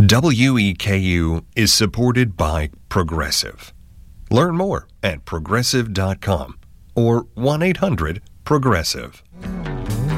WEKU is supported by Progressive. Learn more at progressive.com or 1-800-PROGRESSIVE.